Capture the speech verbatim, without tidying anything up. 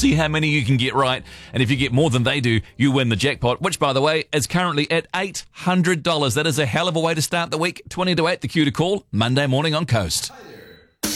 see how many you can get right. And if you get more than they do, you win the jackpot, which, by the way, is currently at eight hundred dollars. That is a hell of a way to start the week. twenty to eight, the cue to call, Monday morning on Coast.